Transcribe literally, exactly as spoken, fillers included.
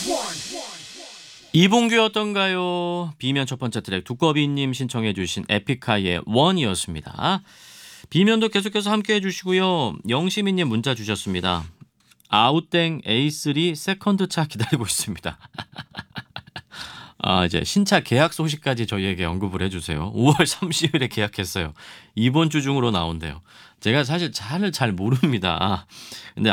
이봉규였던가요? B면 첫 번째 트랙 두꺼비님 신청해 주신 에픽하이의 원이었습니다. B면도 계속해서 함께해 주시고요. 영시민님 문자 주셨습니다. 아웃땡 에이쓰리 세컨드 차 기다리고 있습니다. 아, 이제 신차 계약 소식까지 저희에게 언급을 해주세요. 오월 삼십일에 계약했어요. 이번 주 중으로 나온대요. 제가 사실 차를 잘 모릅니다. 근데